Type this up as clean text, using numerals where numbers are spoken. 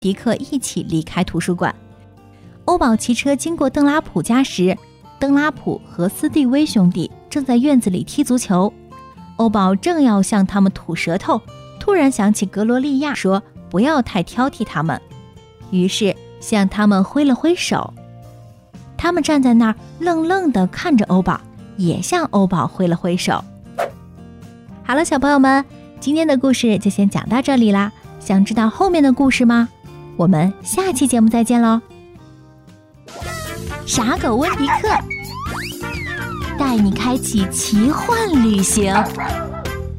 迪克一起离开图书馆。欧宝骑车经过邓拉普家时，邓拉普和斯蒂威兄弟正在院子里踢足球。欧宝正要向他们吐舌头，突然想起格罗利亚说不要太挑剔他们，于是向他们挥了挥手。他们站在那儿愣愣地看着欧宝，也向欧宝挥了挥手。好了，小朋友们，今天的故事就先讲到这里啦。想知道后面的故事吗？我们下期节目再见喽！傻狗温迪克带你开启奇幻旅行。